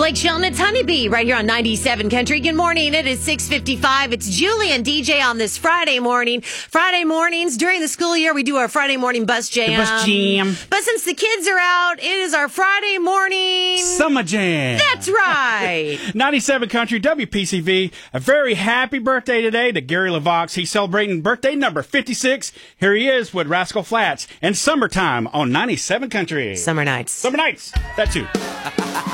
Blake Shelton, it's Honeybee right here on 97 Country. Good morning. It is 6:55. It's Julie and DJ on this Friday morning. Friday mornings during the school year, we do our Friday morning bus jam. Bus jam. But since the kids are out, it is our Friday morning Summer Jam. That's right. 97 Country, WPCV. A very happy birthday today to Gary LaVox. He's celebrating birthday number 56. Here he is with Rascal Flatts and Summertime on 97 Country. Summer nights. Summer nights. That too.